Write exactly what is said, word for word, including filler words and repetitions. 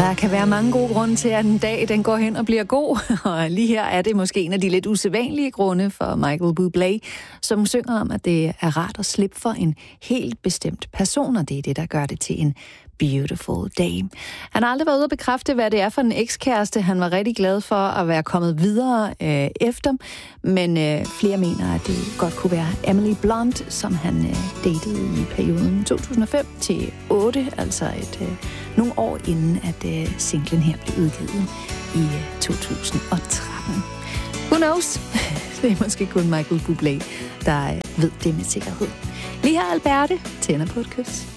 Der kan være mange gode grunde til, at en dag den går hen og bliver god. Og lige her er det måske en af de lidt usædvanlige grunde for Michael Bublé, som synger om, at det er rart at slippe for en helt bestemt person, og det er det, der gør det til en beautiful day. Han har aldrig været ude at bekræfte, hvad det er for en ekskæreste. Han var rigtig glad for at være kommet videre øh, efter, men øh, flere mener, at det godt kunne være Emily Blunt, som han øh, datede i perioden to tusind og fem til otte, altså et, øh, nogle år inden, at øh, singlen her blev udgivet i øh, to tusind og tretten. Who knows? Det er måske kun Michael Bublé, der øh, ved det med sikkerhed. Lige her Alberte tænder på et kys.